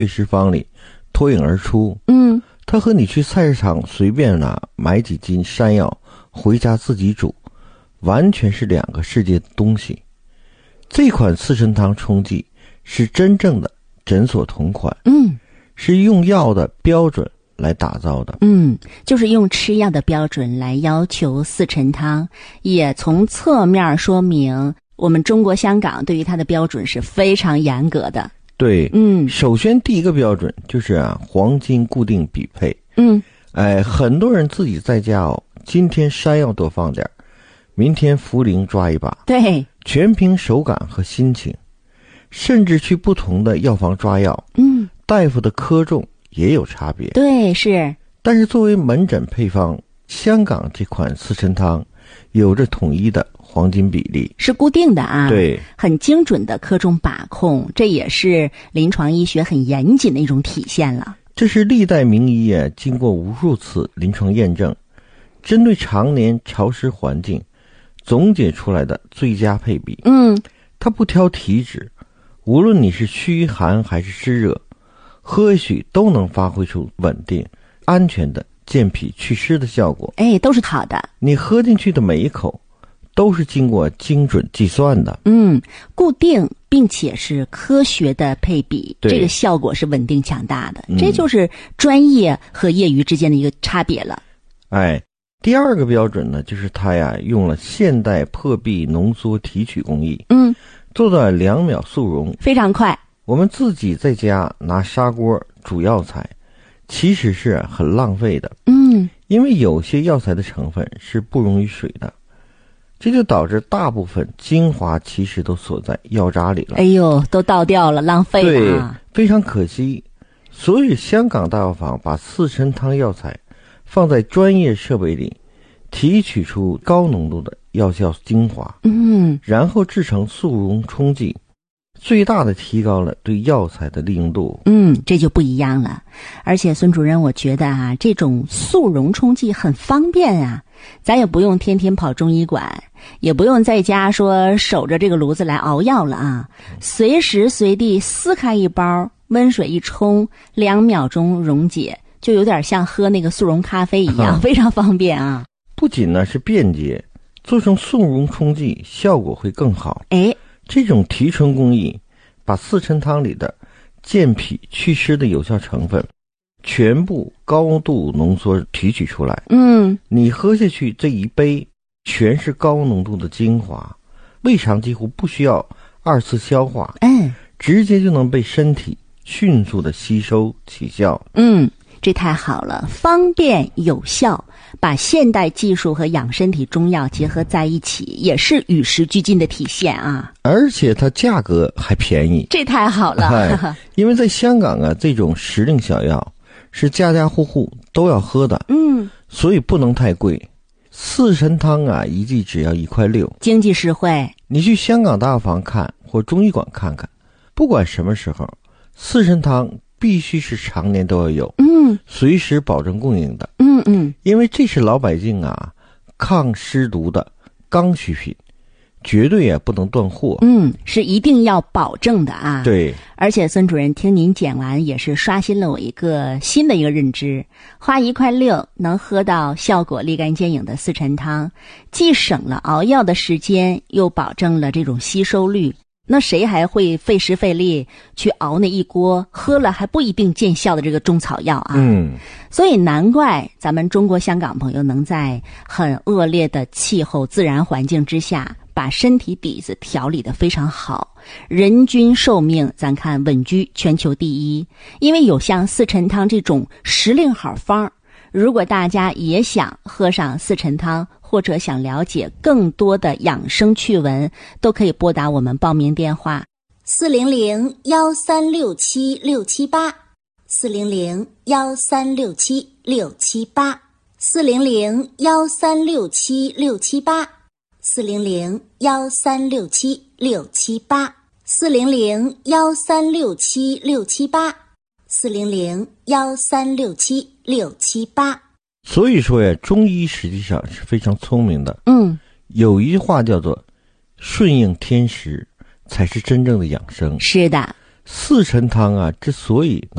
对食坊里脱颖而出。他和你去菜市场随便买几斤山药回家自己煮，完全是两个世界的东西。这款四神汤冲剂是真正的诊所同款，是用药的标准来打造的。 就是用吃药的标准来要求四陈汤，也从侧面说明我们中国香港对于它的标准是非常严格的。 对，首先第一个标准就是黄金固定比配。很多人自己在家今天山药多放点，明天茯苓抓一把， 对， 全凭手感和心情。甚至去不同的药房抓药，大夫的科重也有差别。 对，是。 但是作为门诊配方，香港这款四神汤有着统一的黄金比例， 是固定的啊。 对， 很精准的科重把控，这也是临床医学很严谨的一种体现了。 这是历代名医经过无数次临床验证，针对常年潮湿环境总结出来的最佳配比。它不挑体质，无论你是虚寒还是湿热，喝下去都能发挥出稳定、安全的健脾祛湿的效果。 都是好的。 你喝进去的每一口都是经过精准计算的。 固定并且是科学的配比，这个效果是稳定强大的。这就是专业和业余之间的一个差别了。 第二个标准呢，就是它用了现代破壁浓缩提取工艺，做到2秒速溶，非常快。我们自己在家拿砂锅煮药材，其实是很浪费的。因为有些药材的成分是不溶于水的，这就导致大部分精华其实都锁在药渣里了。 都倒掉了，浪费了。 对，非常可惜。所以香港大药房把四神汤药材放在专业设备里，提取出高浓度的药效精华，然后制成速溶冲剂，最大的提高了对药材的利用度。 这就不一样了。而且孙主任，我觉得这种速溶冲剂很方便啊，咱也不用天天跑中医馆，也不用在家说守着这个炉子来熬药了啊，随时随地撕开一包，温水一冲，2秒钟溶解，就有点像喝那个速溶咖啡一样，非常方便啊。 不仅是便捷，做成速溶冲剂效果会更好。这种提纯工艺把四神汤里的健脾祛湿的有效成分全部高度浓缩提取出来。你喝下去这一杯全是高浓度的精华，胃肠几乎不需要2次消化，直接就能被身体迅速的吸收起效。 这太好了，方便有效，把现代技术和养身体中药结合在一起，也是与时俱进的体现啊！ 而且它价格还便宜， 这太好了。 因为在香港这种时令小药是家家户户都要喝的，所以不能太贵。四神汤一剂只要1.6块， 经济实惠。 你去香港大药房看或中医馆看看，不管什么时候，四神汤必须是常年都要有，随时保证供应的。因为这是老百姓抗湿毒的刚需品，绝对不能断货。是一定要保证的啊。对。 而且孙主任听您讲完，也是刷新了我一个新的一个认知，花1.6块能喝到效果立竿见影的四陈汤，既省了熬药的时间，又保证了这种吸收率。那谁还会费时费力去熬那一锅喝了还不一定见效的这个中草药啊？所以难怪咱们中国香港朋友能在很恶劣的气候自然环境之下，把身体底子调理得非常好，人均寿命咱看稳居全球第一。因为有像四陈汤这种时令好方，如果大家也想喝上四陈汤，或者想了解更多的养生趣闻，都可以拨打我们报名电话 400-1367-678 400-1367-678 400-1367-678 400-1367-678 400-1367-678 400-1367-678。 所以说中医实际上是非常聪明的。有一句话叫做顺应天时才是真正的养生。 是的。 四陈汤啊，之所以